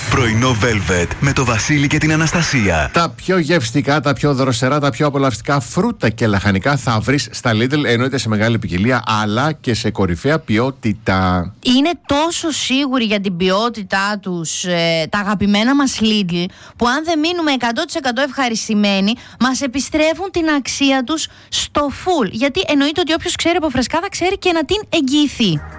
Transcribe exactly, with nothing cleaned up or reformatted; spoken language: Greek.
Πρωινό Velvet με το Βασίλη και την Αναστασία. Τα πιο γευστικά, τα πιο δροσερά, τα πιο απολαυστικά φρούτα και λαχανικά θα βρεις στα Lidl, εννοείται σε μεγάλη ποικιλία, αλλά και σε κορυφαία ποιότητα. Είναι τόσο σίγουροι για την ποιότητά τους ε, τα αγαπημένα μας Lidl, που αν δεν μείνουμε εκατό τοις εκατό ευχαριστημένοι, μας επιστρέφουν την αξία τους στο full. Γιατί εννοείται ότι όποιος ξέρει από φρεσκάδα ξέρει και να την εγγυηθεί.